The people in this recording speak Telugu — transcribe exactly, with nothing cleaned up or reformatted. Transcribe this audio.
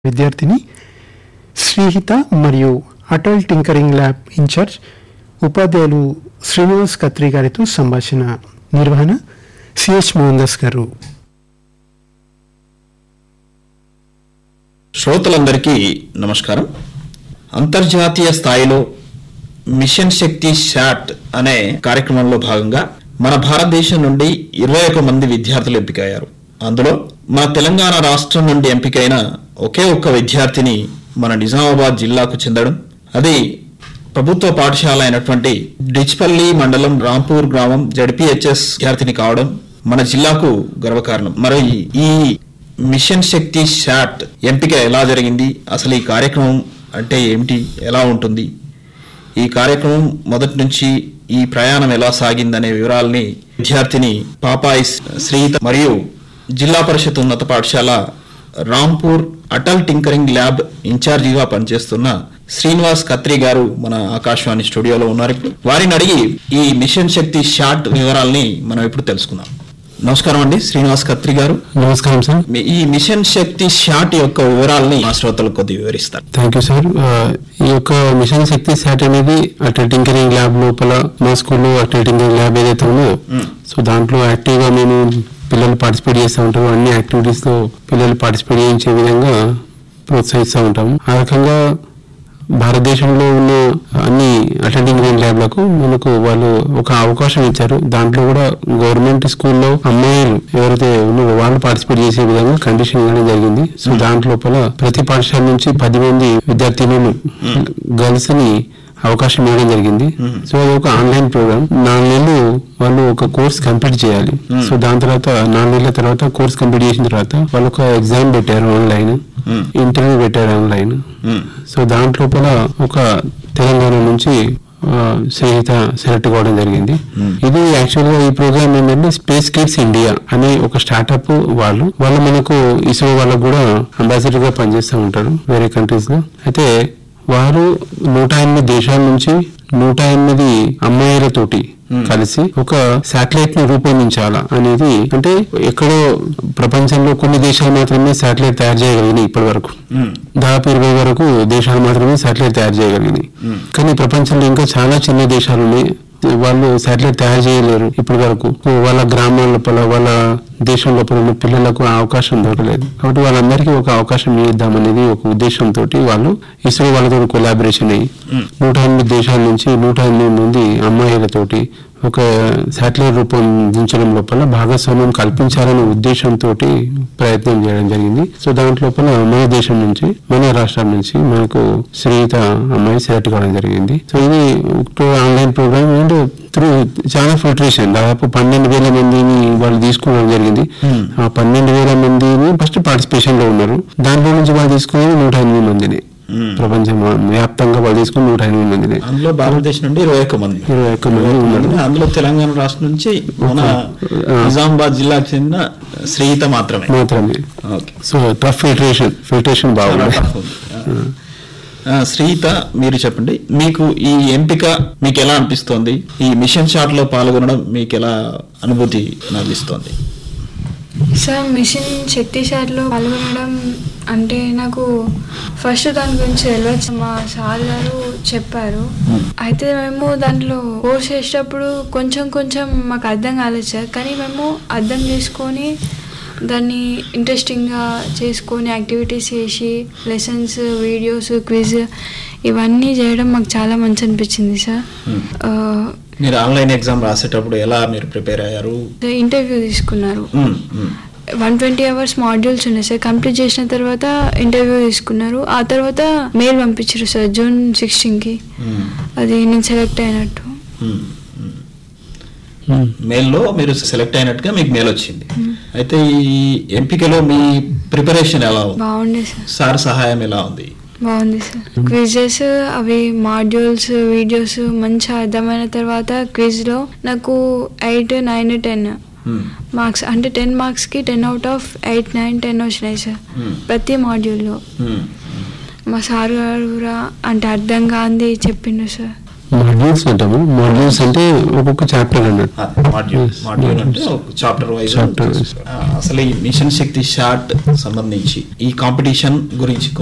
విద్యార్థిని శ్రీహిత మరియు అటల్ టింకరింగ్ ల్యాబ్ ఇన్ఛార్జ్ ఉపాధ్యాయులు శ్రీనివాస్ కత్రి గారితో సంభాషణ. నిర్వహణ సిహెచ్ మోహన్ దాస్ గారు. శ్రోతలందరికీ నమస్కారం. అంతర్జాతీయ స్థాయిలో మిషన్ శక్తి శాట్ అనే కార్యక్రమంలో భాగంగా మన భారతదేశం నుండి ఇరవై ఒక మంది విద్యార్థులు ఎంపికయ్యారు. అందులో మన తెలంగాణ రాష్ట్రం నుండి ఎంపికైన ఒకే ఒక్క విద్యార్థిని మన నిజామాబాద్ జిల్లాకు చెందడం, అది ప్రభుత్వ పాఠశాల అయినటువంటి డిచ్పల్లి మండలం రాంపూర్ గ్రామం జడ్పీహెచ్ఎస్ విద్యార్థిని కావడం మన జిల్లాకు గర్వకారణం. మరి ఈ మిషన్ శక్తి శాట్ ఎంపిక ఎలా జరిగింది, అసలు ఈ కార్యక్రమం అంటే ఏమిటి, ఎలా ఉంటుంది, ఈ కార్యక్రమం మొదటి నుంచి ఈ ప్రయాణం ఎలా సాగిందనే వివరాలని విద్యార్థిని పాపాయి శ్రీహిత మరియు జిల్లా పరిషత్ ఉన్నత పాఠశాల రాంపూర్ అటల్ టింకరింగ్ ల్యాబ్ ఇన్ఛార్జిగా పనిచేస్తున్న శ్రీనివాస్ కత్రి గారు మన ఆకాశవాణి స్టూడియోలో ఉన్నారు. వారిని అడిగి ఈ మిషన్ శక్తి షాట్ వివరాలని మనం ఇప్పుడు తెలుసుకుందాం. నమస్కారం అండి శ్రీనివాస్ కత్రి గారు. నమస్కారం సార్. ఈ మిషన్ శక్తి షాట్ యొక్క వివరాలని మా శ్రోతలకు కొద్దిగా వివరిస్తారు. Thank you sir. ఈ యొక్క మిషన్ శక్తి శాట్ అనేది అటల్ టింకరింగ్ ల్యాబ్ లోపల మా స్కూల్లో అటల్ టింకరింగ్ ల్యాబ్ ఏదైతే ఉందో సో దాంట్లో యాక్టివ్ గా మేము పిల్లలు పార్టిసిపేట్ చేస్తూ ఉంటారు. అన్ని యాక్టివిటీస్ లో పిల్లలు పార్టిసిపేట్ చేయించే విధంగా ప్రోత్సహిస్తూ ఉంటాము. ఆ రకంగా భారతదేశంలో ఉన్న అన్ని అటల్ టింకరింగ్ ల్యాబ్లకు మనకు వాళ్ళు ఒక అవకాశం ఇచ్చారు. దాంట్లో కూడా గవర్నమెంట్ స్కూల్లో అమ్మాయిలు ఎవరైతే ఉన్నారో వాళ్ళు పార్టిసిపేట్ చేసే విధంగా కండిషన్ ఇవ్వడం జరిగింది. సో దాంట్లో ప్రతి పాఠశాల నుంచి పది మంది విద్యార్థినులు గర్ల్స్ ని అవకాశం ఇవ్వడం జరిగింది. సో అది ఒక ఆన్లైన్ ప్రోగ్రామ్. నాలుగు నెలలు వాళ్ళు ఒక కోర్స్ కంప్లీట్ చేయాలి. సో దాని తర్వాత నాలుగు నెలల తర్వాత కోర్స్ కంప్లీట్ చేసిన తర్వాత వాళ్ళు ఒక ఎగ్జామ్ పెట్టారు ఆన్లైన్, ఇంటర్వ్యూ పెట్టారు ఆన్లైన్. సో దాంట్లో ఒక తెలంగాణ నుంచి శ్రీహిత సెలెక్ట్ కావడం జరిగింది. ఇది యాక్చువల్ గా ఈ ప్రోగ్రామ్ ఏంటంటే స్పేస్ కిడ్స్ ఇండియా అనే ఒక స్టార్ట్అప్ వాళ్ళు వాళ్ళు మనకు ఇస్రో వాళ్ళకు కూడా అంబాసిడర్ గా పనిచేస్తూ ఉంటారు వేరే కంట్రీస్ లో. అయితే వారు నూట ఎనిమిది దేశాల నుంచి నూట ఎనిమిది అమ్మాయిలతోటి కలిసి ఒక శాటిలైట్ ని రూపొందించాలా అనేది, అంటే ఎక్కడో ప్రపంచంలో కొన్ని దేశాలు మాత్రమే శాటిలైట్ తయారు చేయగలిగినాయి ఇప్పటి వరకు. దాదాపు ఇరవై వరకు దేశాలు మాత్రమే శాటిలైట్ తయారు చేయగలిగినాయి. కానీ ప్రపంచంలో ఇంకా చాలా చిన్న దేశాలు ఉన్నాయి, వాళ్ళు శాటిలైట్ తయారు చేయలేరు ఇప్పటి వరకు. వాళ్ళ గ్రామాల లోపల వాళ్ళ దేశం లోపల ఉన్న పిల్లలకు ఆ అవకాశం దొరకలేదు. కాబట్టి వాళ్ళందరికీ ఒక అవకాశం ఇద్దాం అనేది ఒక ఉద్దేశంతో వాళ్ళు ఇస్రో వాళ్ళతో కొలాబరేషన్ అయ్యి నూట ఎనిమిది దేశాల నుంచి నూట ఎనిమిది మంది అమ్మాయిలతోటి ఒక శాటిలైట్ రూపొందించడం లోపల భాగస్వామ్యం కల్పించాలనే ఉద్దేశంతో ప్రయత్నం చేయడం జరిగింది. సో దాంట్లో మన దేశం నుంచి మన రాష్ట్రాల నుంచి మనకు శ్రీహిత అమ్మాయి సెలెక్ట్ కావడం జరిగింది. సో ఇది ఆన్లైన్ ప్రోగ్రామ్ అండ్ త్రూ చాలా ఫిల్టరేషన్ దాదాపు పన్నెండు వేల మందిని వాళ్ళు తీసుకోవడం జరిగింది. ఆ పన్నెండు వేల మందిని ఫస్ట్ పార్టిసిపేషన్ లో ఉన్నారు. దాంట్లో నుంచి వాళ్ళు తీసుకునేది నూట ఎనిమిది మందిని ప్రపంచం వ్యాప్తంగా వాళ్ళు తీసుకుని నూట ఎనిమిది మందిని. అందులో భారతదేశం నుండి ఇరవై ఒక్క మంది ఇరవై ఒక్క మంది ఉన్నారు. అందులో తెలంగాణ రాష్ట్రం నుంచి మన నిజామాబాద్ జిల్లాకు చెందిన శ్రీహిత మాత్రమే మాత్రమే సో టఫ్ ఫిల్టరేషన్ ఫిల్టరేషన్ బాగుంది. శ్రీహిత, మీరు చెప్పండి, మీకు ఈ ఎంపిక మీకు ఎలా అనిపిస్తోంది? ఈ మిషన్ షాట్ లో పాల్గొనడం మీకు ఎలా అనుభూతి అనిపిస్తోంది? సార్, మిషన్ శక్తి షాట్లో పాల్గొనడం అంటే నాకు ఫస్ట్ దాని గురించి తెలియదు. మా సార్ గారు చెప్పారు. అయితే మేము దాంట్లో కోర్స్ చేసేటప్పుడు కొంచెం కొంచెం మాకు అర్థం కాలేదు సార్. కానీ మేము అర్థం చేసుకొని దాన్ని ఇంట్రెస్టింగ్గా చేసుకొని యాక్టివిటీస్ చేసి లెసన్స్, వీడియోస్, క్విజ్ ఇవన్నీ చేయడం మాకు చాలా మంచి అనిపించింది సార్. మీరు ఆన్లైన్ ఎగ్జామ్ రాసేటప్పుడు ఎలా మీరు ప్రిపేర్ అయ్యారు? ఇంటర్వ్యూ తీసుకున్నారు. వన్ ట్వంటీ అవర్స్ మాడ్యూల్స్ ఉన్నాయి సార్. కంప్లీట్ చేసిన తర్వాత ఇంటర్వ్యూ తీసుకున్నారు. ఆ తర్వాత మెయిల్ పంపించారు సార్ జూన్ సిక్స్టీన్ కి. అది నేను సెలెక్ట్ అయినట్టు మెయిల్లో మీరు సెలెక్ట్ అయినట్టుగా మీకు మెయిల్ వచ్చింది. అయితే ఈ ఎంపికలో మీ ప్రిపరేషన్ ఎలా ఉంది? బాగుంది సార్. సార్ సహాయం ఎలా ఉంది? బాగుంది సార్. క్విజెస్ అవి మాడ్యూల్స్, వీడియోస్ మంచిగా అర్థమైన తర్వాత క్విజ్ లో నాకు ఎయిట్ నైన్ టెన్ మార్క్స్, అంటే టెన్ మార్క్స్ కి ten out of eight nine ten వచ్చినాయి సార్ ప్రతి మాడ్యూల్లో. మా సార్ గారు కూడా అంటే అర్థం కాంది చెప్పిండు సార్. మాడ్యూల్స్ అంటాము. మాడ్యూల్స్ అంటే ఒక్కొక్క చాప్టర్ అన్నట్టు. మాడ్యూల్ మాడ్యూల్ అంటే చాప్టర్ వైజ్. Chapter wise. అసలు ఈ మిషన్ శక్తి షార్ట్ సంబంధించి ఈ కాంపిటీషన్ గురించి